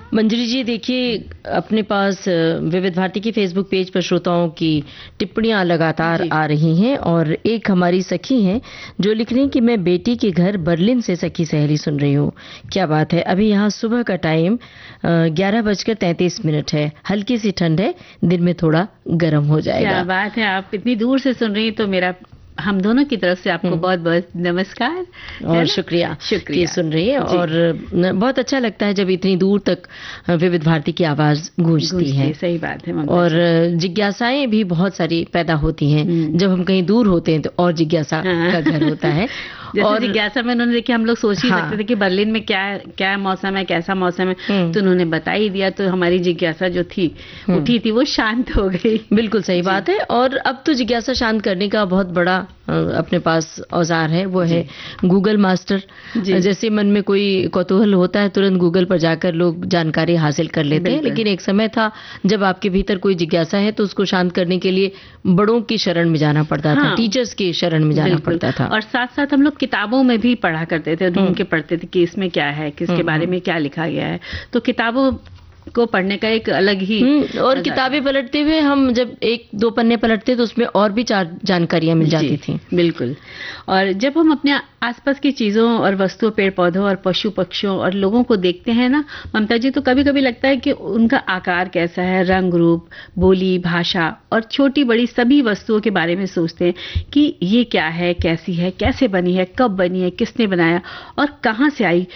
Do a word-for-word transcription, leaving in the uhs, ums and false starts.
मंजरी जी देखिए, अपने पास अ, विविध भारती की फेसबुक पेज पर श्रोताओं की टिप्पणियां लगातार जी। आ रही हैं और एक हमारी सखी हैं जो लिख रही हैं कि मैं बेटी के घर बर्लिन से सखी सहेली सुन रही हूँ। क्या बात है। अभी यहाँ सुबह का टाइम ग्यारह बजकर तैंतीस मिनट है। हल्की सी ठंड है, दिन में थोड़ा गर्म हो जाएगा। क्या बात है, आप इतनी दूर से सुन रही हैं, तो मेरा हम दोनों की तरफ से आपको हम्म। बहुत बहुत नमस्कार है और ना? शुक्रिया कि शुक्रिया। सुन रही है जी। और न- बहुत अच्छा लगता है जब इतनी दूर तक अ, विविध भारती की आवाज गूंजती गूंजती है। सही बात है ममता और जी। अ, जिज्ञासाएं भी बहुत सारी पैदा होती हैं। हम्म। जब हम कहीं दूर होते हैं तो और जिज्ञासा हाँ। का घर होता है। जैसे और जिज्ञासा में उन्होंने देखिए, हम लोग सोच ही हाँ। सकते थे कि बर्लिन में क्या क्या मौसम है, कैसा मौसम है, हम्म। तो उन्होंने बता ही दिया, तो हमारी जिज्ञासा जो थी हम्म। उठी थी वो शांत हो गई। बिल्कुल सही बात है। और अब तो जिज्ञासा शांत करने का बहुत बड़ा अ, अपने पास औजार है, वो है गूगल मास्टर। जी। जैसे मन में कोई कौतूहल होता है, तुरंत गूगल पर जाकर लोग जानकारी हासिल कर लेते हैं। बिल्कुल। लेकिन एक समय था जब आपके भीतर कोई जिज्ञासा है तो उसको शांत करने के लिए बड़ों की शरण में जाना पड़ता था, हाँ। टीचर्स की शरण में जाना बिल्कुल। पड़ता था। और साथ साथ हम लोग किताबों में भी पढ़ा करते थे, ढूंढ के पढ़ते थे कि इसमें क्या है, किसके हम्म, बारे हम्म। में क्या लिखा गया है। तो किताबों को पढ़ने का एक अलग ही हम्म, और मजा किताबें पलटते हुए हम जब एक दो पन्ने पलटते तो उसमें और भी चार जानकारियां मिल जाती जी, थी। बिल्कुल। और जब हम अपने आसपास की चीजों और वस्तुओं, पेड़ पौधों और पशु पक्षियों और लोगों को देखते हैं ना ममता जी, तो कभी कभी लगता है कि उनका आकार कैसा है, रंग रूप, बोली, भाषा और छोटी बड़ी सभी वस्तुओं के बारे में सोचते हैं कि ये क्या है, कैसी है, कैसे बनी है, कब बनी है, किसने बनाया और कहाँ से आई।